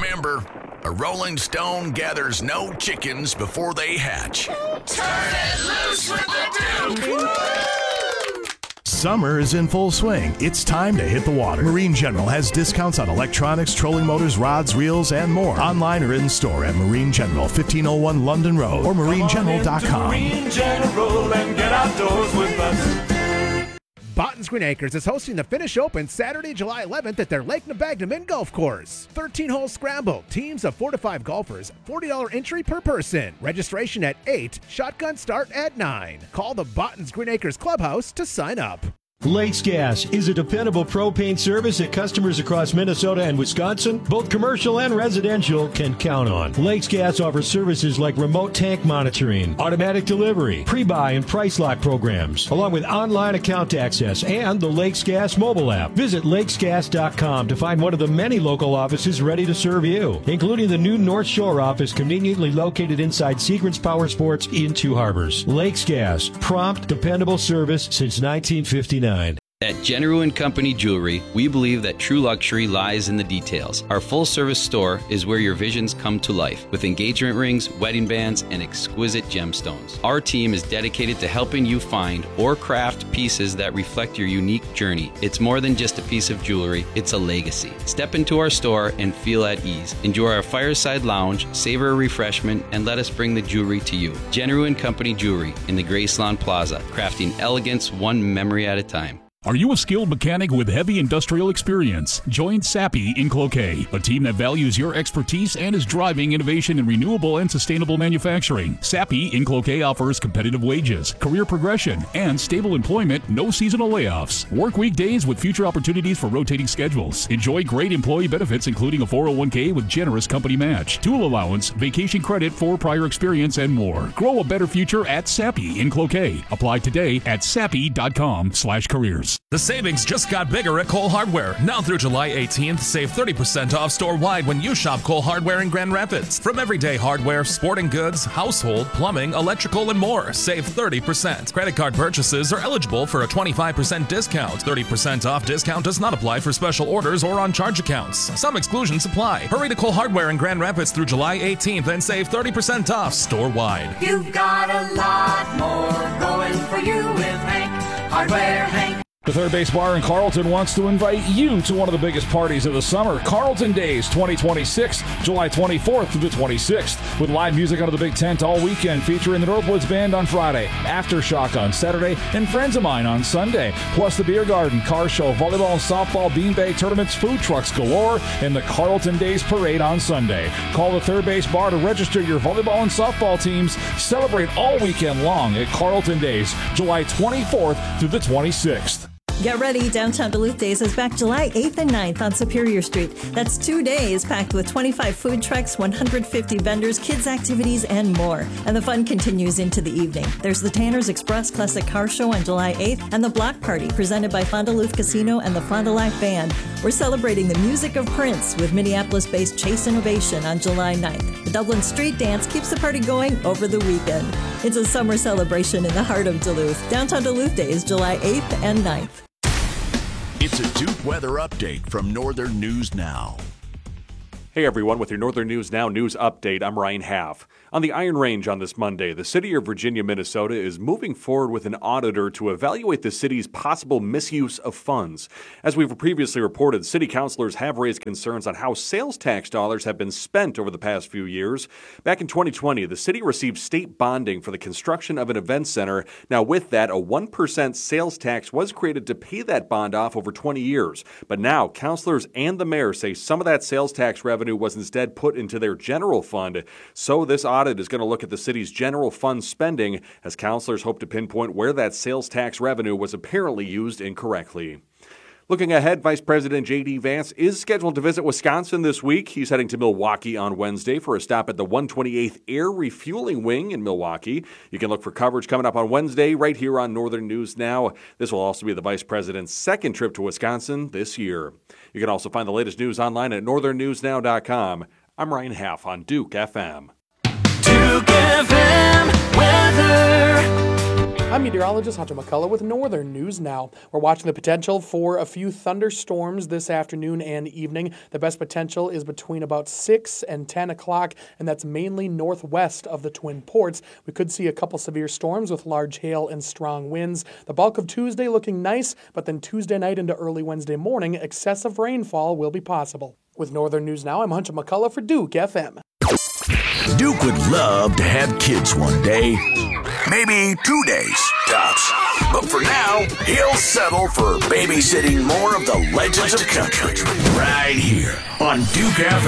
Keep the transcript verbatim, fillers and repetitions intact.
remember, a Rolling Stone gathers no chickens before they hatch. Turn it loose with the Duke! Summer is in full swing. It's time to hit the water. Marine General has discounts on electronics, trolling motors, rods, reels, and more. Online or in store at Marine General, fifteen oh one London Road, or marine general dot com. Marine General and get outdoors with us. Botton's Green Acres is hosting the Finnish Open Saturday, July eleventh at their Lake Nabagnamin Golf Course. thirteen-hole scramble, teams of four to five golfers, forty dollars entry per person. Registration at eight, shotgun start at nine. Call the Botton's Green Acres Clubhouse to sign up. Lakes Gas is a dependable propane service that customers across Minnesota and Wisconsin, both commercial and residential, can count on. Lakes Gas offers services like remote tank monitoring, automatic delivery, pre-buy and price lock programs, along with online account access and the Lakes Gas mobile app. Visit lakes gas dot com to find one of the many local offices ready to serve you, including the new North Shore office conveniently located inside Segrants Power Sports in Two Harbors. Lakes Gas, prompt, dependable service since nineteen fifty-nine. At General and Company Jewelry, we believe that true luxury lies in the details. Our full-service store is where your visions come to life, with engagement rings, wedding bands, and exquisite gemstones. Our team is dedicated to helping you find or craft pieces that reflect your unique journey. It's more than just a piece of jewelry, it's a legacy. Step into our store and feel at ease. Enjoy our fireside lounge, savor a refreshment, and let us bring the jewelry to you. General and Company Jewelry in the Graceland Plaza, crafting elegance one memory at a time. Are you a skilled mechanic with heavy industrial experience? Join Sappi in Cloquet, a team that values your expertise and is driving innovation in renewable and sustainable manufacturing. Sappi in Cloquet offers competitive wages, career progression, and stable employment, no seasonal layoffs. Work weekdays with future opportunities for rotating schedules. Enjoy great employee benefits, including a four oh one k with generous company match, tool allowance, vacation credit for prior experience, and more. Grow a better future at Sappi in Cloquet. Apply today at sappi dot com slash careers. The savings just got bigger at Cole Hardware. Now through July eighteenth, save thirty percent off store-wide when you shop Cole Hardware in Grand Rapids. From everyday hardware, sporting goods, household, plumbing, electrical, and more, save thirty percent. Credit card purchases are eligible for a twenty-five percent discount. thirty percent off discount does not apply for special orders or on charge accounts. Some exclusions apply. Hurry to Cole Hardware in Grand Rapids through July eighteenth and save thirty percent off store-wide. You've got a lot more going for you with Hank Hardware Hank. The Third Base Bar in Carlton wants to invite you to one of the biggest parties of the summer, Carlton Days twenty twenty-six, July twenty-fourth through the twenty-sixth, with live music under the big tent all weekend, featuring the Northwoods Band on Friday, Aftershock on Saturday, and Friends of Mine on Sunday, plus the beer garden, car show, volleyball and softball, beanbag tournaments, food trucks galore, and the Carlton Days Parade on Sunday. Call the Third Base Bar to register your volleyball and softball teams. Celebrate all weekend long at Carlton Days, July twenty-fourth through the twenty-sixth. Get ready, Downtown Duluth Days is back July eighth and ninth on Superior Street. That's two days packed with twenty-five food trucks, one hundred fifty vendors, kids' activities, and more. And the fun continues into the evening. There's the Tanner's Express Classic Car Show on July eighth and the Block Party presented by Fond du Lac Casino and the Fond du Lac Band. We're celebrating the music of Prince with Minneapolis-based Chase Innovation on July ninth. The Dublin Street Dance keeps the party going over the weekend. It's a summer celebration in the heart of Duluth. Downtown Duluth Days, July eighth and ninth. It's a Duke weather update from Northern News Now. Hey everyone, with your Northern News Now news update, I'm Ryan Half. On the Iron Range on this Monday, the City of Virginia, Minnesota is moving forward with an auditor to evaluate the city's possible misuse of funds. As we've previously reported, city councilors have raised concerns on how sales tax dollars have been spent over the past few years. Back in twenty twenty, the city received state bonding for the construction of an event center. Now with that, a one percent sales tax was created to pay that bond off over twenty years. But now, councilors and the mayor say some of that sales tax revenue was instead put into their general fund. So this audit is going to look at the city's general fund spending as councilors hope to pinpoint where that sales tax revenue was apparently used incorrectly. Looking ahead, Vice President J D. Vance is scheduled to visit Wisconsin this week. He's heading to Milwaukee on Wednesday for a stop at the one twenty-eighth Air Refueling Wing in Milwaukee. You can look for coverage coming up on Wednesday right here on Northern News Now. This will also be the Vice President's second trip to Wisconsin this year. You can also find the latest news online at northern news now dot com. I'm Ryan Half on Duke F M. Duke F M weather. I'm meteorologist Hunter McCullough with Northern News Now. We're watching the potential for a few thunderstorms this afternoon and evening. The best potential is between about six and ten o'clock, and that's mainly northwest of the Twin Ports. We could see a couple severe storms with large hail and strong winds. The bulk of Tuesday looking nice, but then Tuesday night into early Wednesday morning, excessive rainfall will be possible. With Northern News Now, I'm Hunter McCullough for Duke F M. Duke would love to have kids one day. Maybe two days, tops. But for now, he'll settle for babysitting more of the legends of country right here on Duke F M.